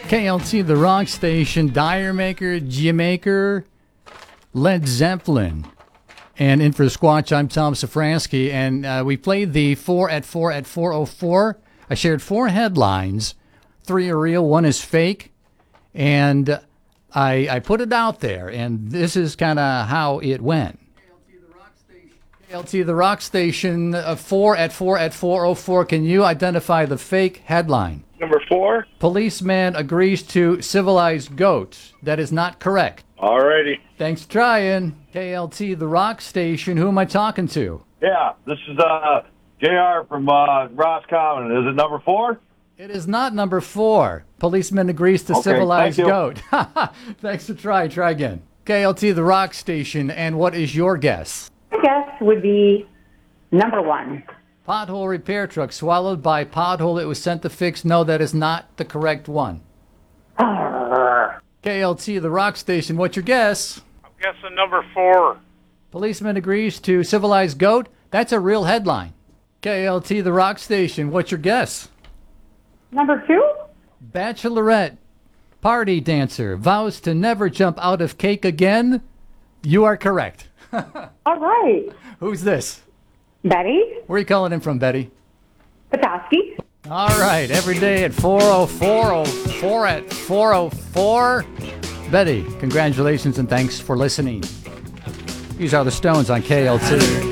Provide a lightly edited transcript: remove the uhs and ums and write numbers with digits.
KLT, the rock station, Dire Maker, G-Maker, Led Zeppelin. And in for Squatch, I'm Tom Safransky, and we played the 4 at 4 at 4:04. I shared 4 headlines. 3 are real, 1 is fake, and I put it out there, and this is kind of how it went. KLT, the rock station, 4 at 4 at 4:04. Can you identify the fake headline? Number 4. Policeman agrees to civilize goats. That is not correct. Alrighty. Thanks for trying. KLT, the rock station. Who am I talking to? Yeah, this is JR from Roscommon. Is it number 4? It is not number 4. Policeman agrees to civilize thank you. goat. Thanks for trying. Try again. KLT, the rock station. And what is your guess? My guess would be number 1. Pothole repair truck swallowed by pothole it was sent to fix. No, that is not the correct one. KLT, the rock station. What's your guess? I'm guessing number 4. Policeman agrees to civilize goat. That's a real headline. KLT, the rock station. What's your guess? Number 2? Bachelorette party dancer vows to never jump out of cake again. You are correct. All right. Who's this? Betty Where are you calling in from, Betty? Petoskey. All right, every day at 4:04 at 4:04. Betty, congratulations and thanks for listening. These are the Stones on KLT.